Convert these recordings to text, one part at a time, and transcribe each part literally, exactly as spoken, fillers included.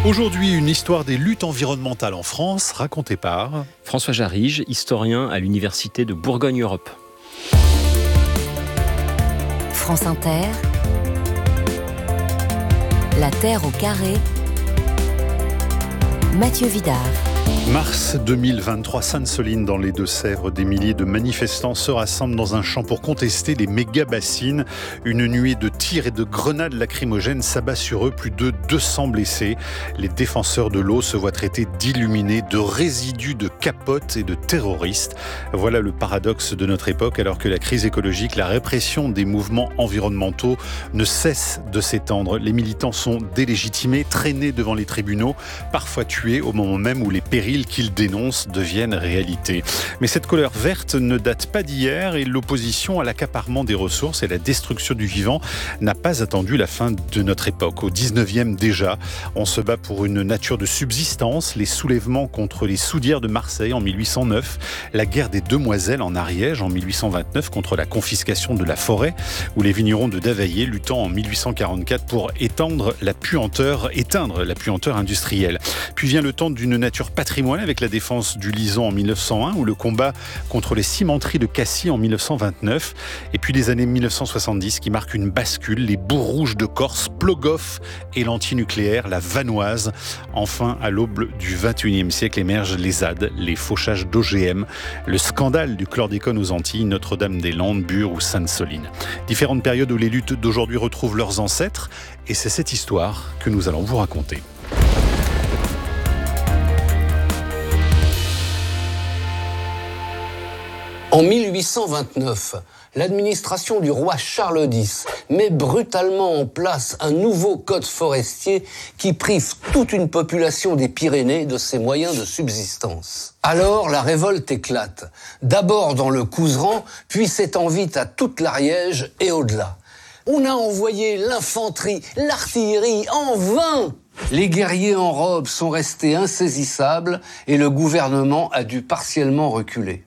Aujourd'hui, une histoire des luttes environnementales en France, racontée par François Jarige, historien à l'Université de Bourgogne-Europe. France Inter, La Terre au carré, Mathieu Vidard. Mars deux mille vingt-trois, Sainte-Soline dans les Deux-Sèvres. Des milliers de manifestants se rassemblent dans un champ pour contester les méga-bassines. Une nuée de tirs et de grenades lacrymogènes s'abat sur eux, plus de deux cents blessés. Les défenseurs de l'eau se voient traités d'illuminés, de résidus de capotes et de terroristes. Voilà le paradoxe de notre époque, alors que la crise écologique, la répression des mouvements environnementaux ne cesse de s'étendre. Les militants sont délégitimés, traînés devant les tribunaux, parfois tués au moment même où les périls qu'ils dénoncent deviennent réalité. Mais cette couleur verte ne date pas d'hier et l'opposition à l'accaparement des ressources et la destruction du vivant n'a pas attendu la fin de notre époque. Au dix-neuvième déjà, on se bat pour une nature de subsistance, les soulèvements contre les soudières de Marseille en mille huit cent neuf, la guerre des Demoiselles en Ariège en mille huit cent vingt-neuf contre la confiscation de la forêt, ou les vignerons de Davaillé luttant en mille huit cent quarante-quatre pour étendre la puanteur, éteindre la puanteur industrielle. Puis vient le temps d'une nature patrimoniale avec la défense du Lison en mille neuf cent un ou le combat contre les cimenteries de Cassis en mille neuf cent vingt-neuf. Et puis les années mille neuf cent soixante-dix qui marquent une bascule, les boues rouges de Corse, Plogoff et l'antinucléaire, la Vanoise. Enfin, à l'aube du vingt et unième siècle émergent les Z A D, les fauchages d'O G M, le scandale du chlordécone aux Antilles, Notre-Dame-des-Landes, Bure ou Sainte-Soline. Différentes périodes où les luttes d'aujourd'hui retrouvent leurs ancêtres et c'est cette histoire que nous allons vous raconter. En mille huit cent vingt-neuf, l'administration du roi Charles X met brutalement en place un nouveau code forestier qui prive toute une population des Pyrénées de ses moyens de subsistance. Alors la révolte éclate, d'abord dans le Couserans, puis s'étend vite à toute l'Ariège et au-delà. On a envoyé l'infanterie, l'artillerie en vain. Les guerriers en robe sont restés insaisissables et le gouvernement a dû partiellement reculer.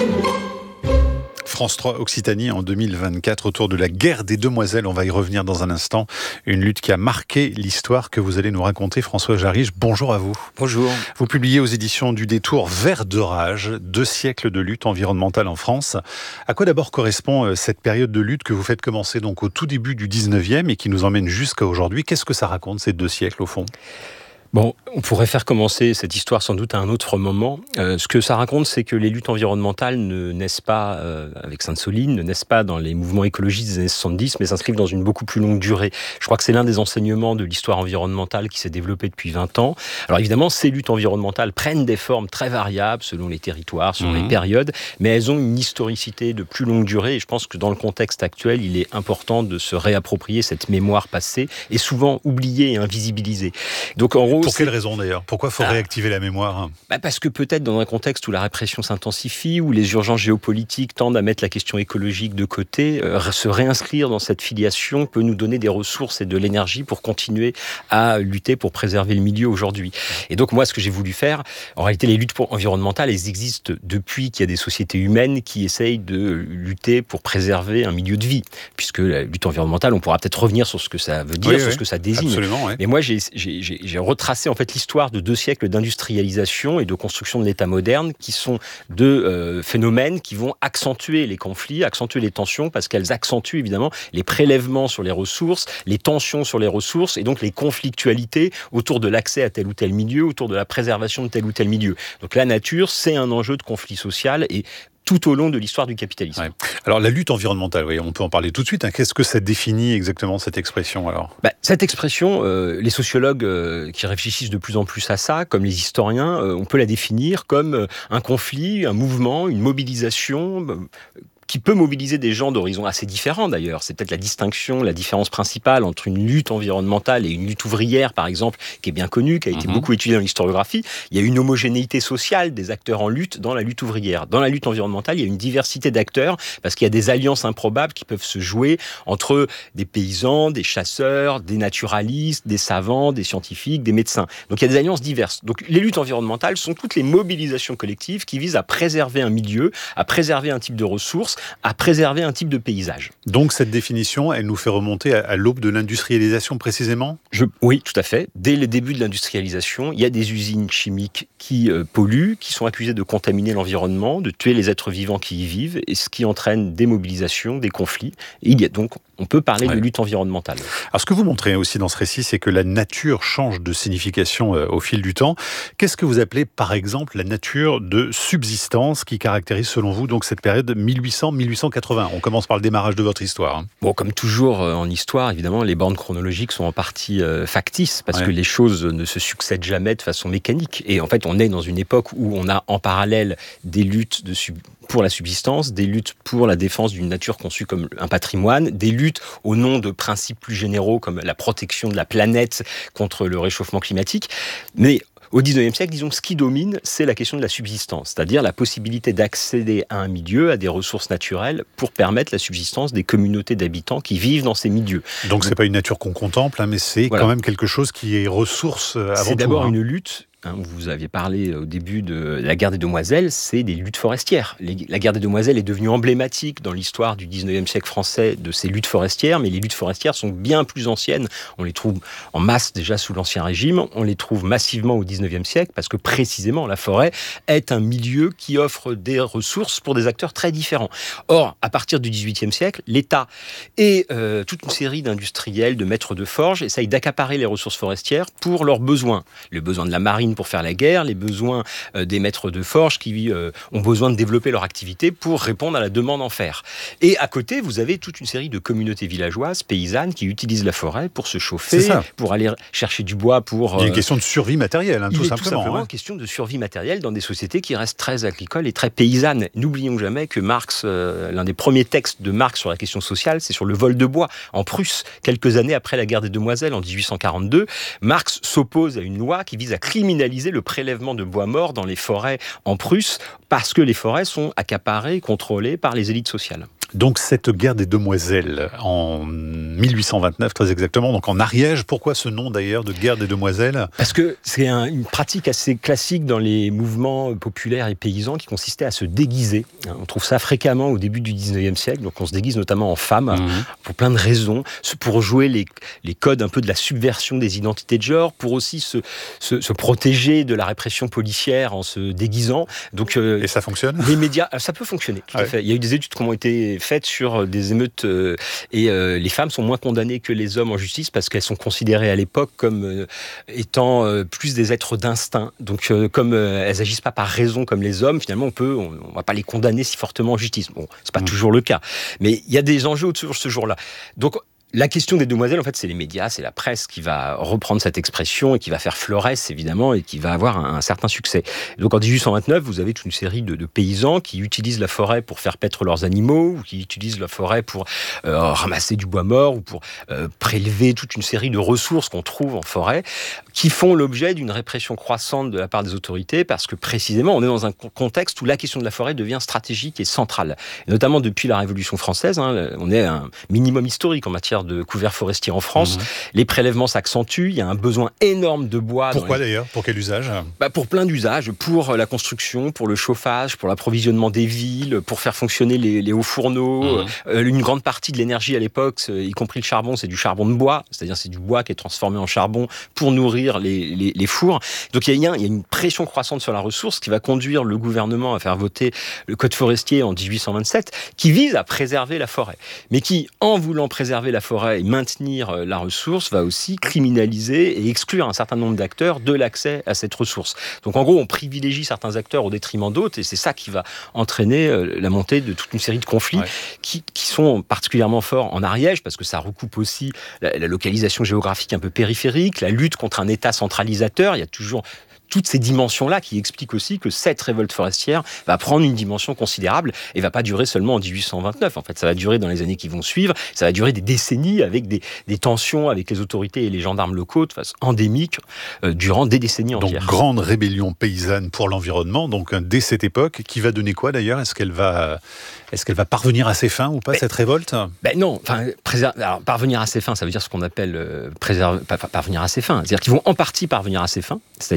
France trois Occitanie en deux mille vingt-quatre autour de la guerre des Demoiselles. On va y revenir dans un instant. Une lutte qui a marqué l'histoire que vous allez nous raconter. François Jarige, bonjour à vous. Bonjour. Vous publiez aux éditions du Détour Vert de rage, deux siècles de lutte environnementale en France. À quoi d'abord correspond cette période de lutte que vous faites commencer donc au tout début du dix-neuvième et qui nous emmène jusqu'à aujourd'hui? Qu'est-ce que ça raconte ces deux siècles au fond ? Bon, on pourrait faire commencer cette histoire sans doute à un autre moment. Euh, ce que ça raconte, c'est que les luttes environnementales ne naissent pas euh, avec Sainte-Soline, ne naissent pas dans les mouvements écologistes des années soixante-dix, mais s'inscrivent dans une beaucoup plus longue durée. Je crois que c'est l'un des enseignements de l'histoire environnementale qui s'est développé depuis vingt ans. Alors évidemment, ces luttes environnementales prennent des formes très variables selon les territoires, selon mmh. les périodes, mais elles ont une historicité de plus longue durée. Et je pense que dans le contexte actuel, il est important de se réapproprier cette mémoire passée et souvent oubliée et invisibilisée. Donc en gros, pour quelle raison d'ailleurs ? Pourquoi il faut ah. réactiver la mémoire ? bah Parce que peut-être dans un contexte où la répression s'intensifie, où les urgences géopolitiques tendent à mettre la question écologique de côté, euh, se réinscrire dans cette filiation peut nous donner des ressources et de l'énergie pour continuer à lutter pour préserver le milieu aujourd'hui. Et donc moi, ce que j'ai voulu faire, en réalité, les luttes environnementales, elles existent depuis qu'il y a des sociétés humaines qui essayent de lutter pour préserver un milieu de vie. Puisque la lutte environnementale, on pourra peut-être revenir sur ce que ça veut dire, oui, sur oui. ce que ça désigne. Absolument, oui. Mais moi, j'ai, j'ai, j'ai, j'ai retracé en fait l'histoire de deux siècles d'industrialisation et de construction de l'État moderne qui sont deux euh, phénomènes qui vont accentuer les conflits, accentuer les tensions parce qu'elles accentuent évidemment les prélèvements sur les ressources, les tensions sur les ressources et donc les conflictualités autour de l'accès à tel ou tel milieu, autour de la préservation de tel ou tel milieu. Donc la nature, c'est un enjeu de conflit social et tout au long de l'histoire du capitalisme. Ouais. Alors la lutte environnementale, oui, on peut en parler tout de suite. Hein. Qu'est-ce que ça définit exactement cette expression alors ? bah, Cette expression, euh, les sociologues euh, qui réfléchissent de plus en plus à ça, comme les historiens, euh, on peut la définir comme euh, un conflit, un mouvement, une mobilisation euh, qui peut mobiliser des gens d'horizons assez différents d'ailleurs. C'est peut-être la distinction, la différence principale entre une lutte environnementale et une lutte ouvrière, par exemple, qui est bien connue, qui a été mmh. beaucoup étudiée dans l'historiographie. Il y a une homogénéité sociale des acteurs en lutte dans la lutte ouvrière. Dans la lutte environnementale, il y a une diversité d'acteurs parce qu'il y a des alliances improbables qui peuvent se jouer entre des paysans, des chasseurs, des naturalistes, des savants, des scientifiques, des médecins. Donc il y a des alliances diverses. Donc les luttes environnementales sont toutes les mobilisations collectives qui visent à préserver un milieu, à préserver un type de ressources à préserver un type de paysage. Donc cette définition, elle nous fait remonter à, à l'aube de l'industrialisation précisément ? Je, oui, tout à fait. Dès le début de l'industrialisation, il y a des usines chimiques qui euh, polluent, qui sont accusées de contaminer l'environnement, de tuer les êtres vivants qui y vivent, et ce qui entraîne des mobilisations, des conflits. Et il y a donc, on peut parler ouais. de lutte environnementale. Alors ce que vous montrez aussi dans ce récit, c'est que la nature change de signification euh, au fil du temps. Qu'est-ce que vous appelez par exemple la nature de subsistance qui caractérise selon vous donc cette période mille huit cents à mille huit cent quatre-vingts ? On commence par le démarrage de votre histoire. Hein. Bon, comme toujours euh, en histoire, évidemment, les bornes chronologiques sont en partie euh, factices parce ouais. que les choses ne se succèdent jamais de façon mécanique. Et en fait, on est dans une époque où on a en parallèle des luttes de sub- pour la subsistance, des luttes pour la défense d'une nature conçue comme un patrimoine, des luttes au nom de principes plus généraux comme la protection de la planète contre le réchauffement climatique. Mais au dix-neuvième siècle, disons que ce qui domine, c'est la question de la subsistance, c'est-à-dire la possibilité d'accéder à un milieu, à des ressources naturelles, pour permettre la subsistance des communautés d'habitants qui vivent dans ces milieux. Donc c'est pas une nature qu'on contemple, hein, mais c'est voilà. quand même quelque chose qui est ressource avant tout. C'est d'abord hein. une lutte. Hein, vous aviez parlé au début de la guerre des Demoiselles, c'est des luttes forestières. Les, la guerre des Demoiselles est devenue emblématique dans l'histoire du dix-neuvième siècle français de ces luttes forestières, mais les luttes forestières sont bien plus anciennes. On les trouve en masse déjà sous l'Ancien Régime, on les trouve massivement au dix-neuvième siècle, parce que précisément la forêt est un milieu qui offre des ressources pour des acteurs très différents. Or, à partir du dix-huitième siècle, l'État et euh, toute une série d'industriels, de maîtres de forge essayent d'accaparer les ressources forestières pour leurs besoins. Le besoin de la marine pour faire la guerre, les besoins euh, des maîtres de forge qui euh, ont besoin de développer leur activité pour répondre à la demande en fer. Et à côté, vous avez toute une série de communautés villageoises, paysannes, qui utilisent la forêt pour se chauffer, pour aller chercher du bois pour... Euh... Il y a une question de survie matérielle, hein, tout Il est simplement. tout simplement hein. une question de survie matérielle dans des sociétés qui restent très agricoles et très paysannes. N'oublions jamais que Marx, euh, l'un des premiers textes de Marx sur la question sociale, c'est sur le vol de bois en Prusse. Quelques années après la guerre des Demoiselles, en dix-huit cent quarante-deux, Marx s'oppose à une loi qui vise à criminaliser le prélèvement de bois mort dans les forêts en Prusse, parce que les forêts sont accaparées, contrôlées par les élites sociales. Donc cette guerre des Demoiselles en mille huit cent vingt-neuf très exactement, donc en Ariège. Pourquoi ce nom d'ailleurs de guerre des Demoiselles ? Parce que c'est un, une pratique assez classique dans les mouvements populaires et paysans qui consistait à se déguiser. On trouve ça fréquemment au début du dix-neuvième siècle, donc on se déguise notamment en femme mmh. pour plein de raisons, pour jouer les, les codes un peu de la subversion des identités de genre, pour aussi se, se, se protéger de la répression policière en se déguisant. Donc, euh, et ça fonctionne ? Les médias, ça peut fonctionner, tout ouais. à fait. Il y a eu des études qui ont été faites sur des émeutes euh, et euh, les femmes sont moins condamnées que les hommes en justice parce qu'elles sont considérées à l'époque comme euh, étant euh, plus des êtres d'instinct. Donc euh, comme euh, elles agissent pas par raison comme les hommes, finalement on peut, on, on va pas les condamner si fortement en justice. Bon, c'est pas mmh. toujours le cas, mais il y a des enjeux autour de ce jour-là. Donc la question des demoiselles, en fait, c'est les médias, c'est la presse qui va reprendre cette expression et qui va faire florès, évidemment, et qui va avoir un, un certain succès. Donc, en dix-huit cent vingt-neuf, vous avez toute une série de, de paysans qui utilisent la forêt pour faire paître leurs animaux, ou qui utilisent la forêt pour euh, ramasser du bois mort, ou pour euh, prélever toute une série de ressources qu'on trouve en forêt, qui font l'objet d'une répression croissante de la part des autorités, parce que, précisément, on est dans un contexte où la question de la forêt devient stratégique et centrale. Et notamment depuis la Révolution française, hein, on est à un minimum historique en matière de couverts forestiers en France. Mmh. Les prélèvements s'accentuent, il y a un besoin énorme de bois. Pourquoi les... d'ailleurs ? Pour quel usage ? bah Pour plein d'usages, pour la construction, pour le chauffage, pour l'approvisionnement des villes, pour faire fonctionner les, les hauts fourneaux. Mmh. Euh, une grande partie de l'énergie à l'époque, y compris le charbon, c'est du charbon de bois, c'est-à-dire c'est du bois qui est transformé en charbon pour nourrir les, les, les fours. Donc il y, a, il y a une pression croissante sur la ressource qui va conduire le gouvernement à faire voter le Code forestier en dix-huit cent vingt-sept, qui vise à préserver la forêt, mais qui, en voulant préserver la forêt et maintenir la ressource, va aussi criminaliser et exclure un certain nombre d'acteurs de l'accès à cette ressource. Donc en gros, on privilégie certains acteurs au détriment d'autres, et c'est ça qui va entraîner la montée de toute une série de conflits ouais. qui, qui sont particulièrement forts en Ariège, parce que ça recoupe aussi la, la localisation géographique un peu périphérique, la lutte contre un État centralisateur. Il y a toujours toutes ces dimensions-là qui expliquent aussi que cette révolte forestière va prendre une dimension considérable et va pas durer seulement en dix-huit cent vingt-neuf. En fait, ça va durer dans les années qui vont suivre. Ça va durer des décennies avec des, des tensions avec les autorités et les gendarmes locaux de façon endémique euh, durant des décennies entières. Donc, grande rébellion paysanne pour l'environnement. Donc, dès cette époque, qui va donner quoi d'ailleurs ? Est-ce qu'elle va, est-ce qu'elle va parvenir à ses fins ou pas, mais, cette révolte ? Ben non. Enfin, préser... Alors, parvenir à ses fins, ça veut dire ce qu'on appelle euh, préserver... parvenir à ses fins. C'est-à-dire qu'ils vont en partie parvenir à ses fins. C'est-à-dire que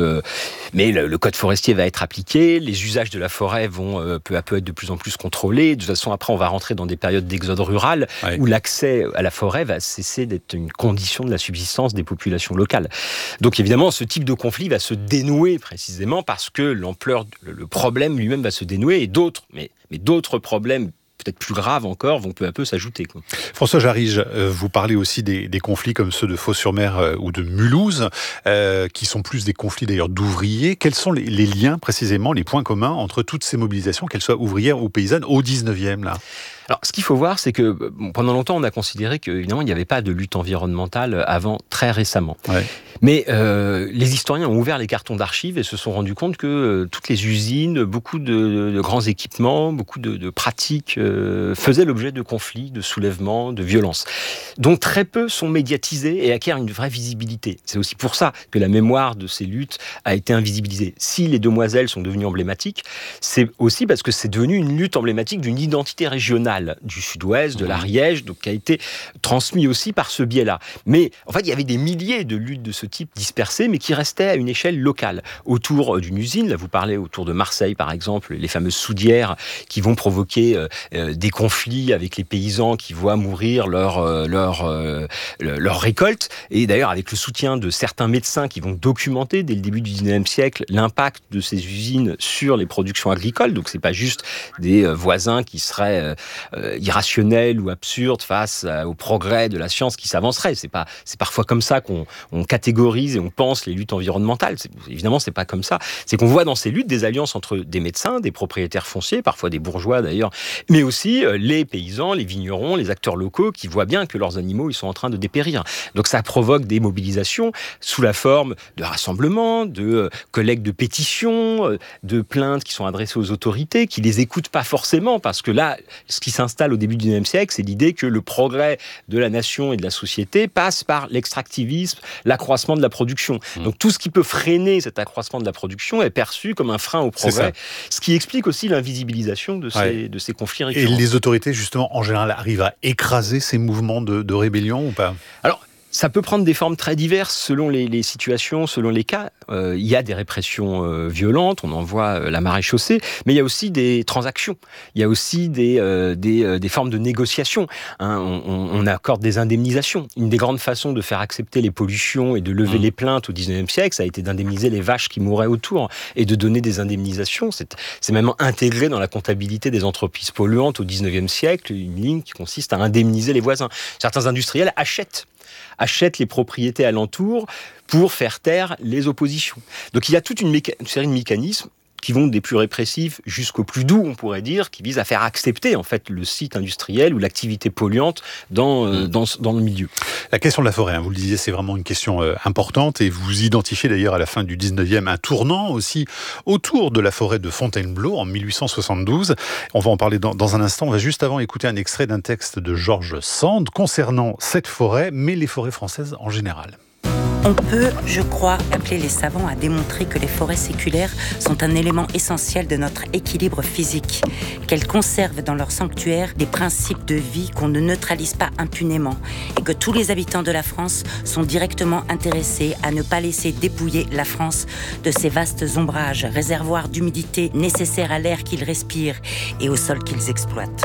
euh, mais le, le code forestier va être appliqué, les usages de la forêt vont euh, peu à peu être de plus en plus contrôlés. De toute façon, après, on va rentrer dans des périodes d'exode rural ouais. où l'accès à la forêt va cesser d'être une condition de la subsistance des populations locales. Donc évidemment, ce type de conflit va se dénouer précisément parce que l'ampleur, le problème lui-même va se dénouer et d'autres, mais, mais d'autres problèmes peut-être plus graves encore, vont peu à peu s'ajouter. Quoi. François Jarige, euh, vous parlez aussi des, des conflits comme ceux de Fos-sur-Mer euh, ou de Mulhouse, euh, qui sont plus des conflits d'ailleurs d'ouvriers. Quels sont les, les liens précisément, les points communs entre toutes ces mobilisations, qu'elles soient ouvrières ou paysannes, au dix-neuvième là ? Alors, ce qu'il faut voir, c'est que bon, pendant longtemps, on a considéré qu'évidemment, il n'y avait pas de lutte environnementale avant très récemment. Ouais. Mais euh, les historiens ont ouvert les cartons d'archives et se sont rendus compte que euh, toutes les usines, beaucoup de, de grands équipements, beaucoup de, de pratiques euh, faisaient l'objet de conflits, de soulèvements, de violences. Donc, très peu sont médiatisés et acquièrent une vraie visibilité. C'est aussi pour ça que la mémoire de ces luttes a été invisibilisée. Si les demoiselles sont devenues emblématiques, c'est aussi parce que c'est devenu une lutte emblématique d'une identité régionale du Sud-Ouest, de l'Ariège, donc qui a été transmis aussi par ce biais-là. Mais en fait, il y avait des milliers de luttes de ce type dispersées, mais qui restaient à une échelle locale. Autour d'une usine, là vous parlez autour de Marseille par exemple, les fameuses soudières qui vont provoquer euh, des conflits avec les paysans qui voient mourir leur, euh, leur, euh, leur récolte. Et d'ailleurs, avec le soutien de certains médecins qui vont documenter dès le début du dix-neuvième siècle l'impact de ces usines sur les productions agricoles. Donc c'est pas juste des euh, voisins qui seraient euh, Euh, irrationnel ou absurde face euh, au progrès de la science qui s'avancerait. C'est pas, c'est parfois comme ça qu'on on catégorise et on pense les luttes environnementales. C'est, évidemment, c'est pas comme ça. C'est qu'on voit dans ces luttes des alliances entre des médecins, des propriétaires fonciers, parfois des bourgeois d'ailleurs, mais aussi euh, les paysans, les vignerons, les acteurs locaux qui voient bien que leurs animaux ils sont en train de dépérir. Donc ça provoque des mobilisations sous la forme de rassemblements, de euh, collectes de pétitions, euh, de plaintes qui sont adressées aux autorités, qui les écoutent pas forcément parce que là, ce qui s'installe au début du dix-neuvième siècle, c'est l'idée que le progrès de la nation et de la société passe par l'extractivisme, l'accroissement de la production. Mmh. Donc tout ce qui peut freiner cet accroissement de la production est perçu comme un frein au progrès, ce qui explique aussi l'invisibilisation de ces, ouais. de ces conflits récurrents. Et les autorités, justement, en général, arrivent à écraser ces mouvements de, de rébellion ou pas ? Alors, ça peut prendre des formes très diverses selon les, les situations, selon les cas. Euh, il y a des répressions euh, violentes, on en voit euh, la maréchaussée, mais il y a aussi des transactions, il y a aussi des, euh, des, euh, des formes de négociation. Hein, on, on accorde des indemnisations. Une des grandes façons de faire accepter les pollutions et de lever mmh. les plaintes au dix-neuvième siècle, ça a été d'indemniser les vaches qui mouraient autour et de donner des indemnisations. C'est, c'est même intégré dans la comptabilité des entreprises polluantes au dix-neuvième siècle, une ligne qui consiste à indemniser les voisins. Certains industriels achètent achètent les propriétés alentours pour faire taire les oppositions. Donc il y a toute une, méca- une série de mécanismes qui vont des plus répressifs jusqu'aux plus doux, on pourrait dire, qui visent à faire accepter en fait le site industriel ou l'activité polluante dans, euh, dans, dans le milieu. La question de la forêt, hein, vous le disiez, c'est vraiment une question euh, importante et vous identifiez d'ailleurs à la fin du dix-neuvième un tournant aussi autour de la forêt de Fontainebleau en mille huit cent soixante-douze. On va en parler dans, dans un instant. On va juste avant écouter un extrait d'un texte de George Sand concernant cette forêt, mais les forêts françaises en général. On peut, je crois, appeler les savants à démontrer que les forêts séculaires sont un élément essentiel de notre équilibre physique, qu'elles conservent dans leur sanctuaire des principes de vie qu'on ne neutralise pas impunément et que tous les habitants de la France sont directement intéressés à ne pas laisser dépouiller la France de ces vastes ombrages, réservoirs d'humidité nécessaires à l'air qu'ils respirent et au sol qu'ils exploitent.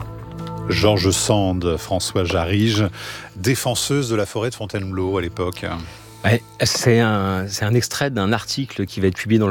George Sand, François Jarige, défenseuse de la forêt de Fontainebleau à l'époque. Ouais, c'est un, c'est un extrait d'un article qui va être publié dans le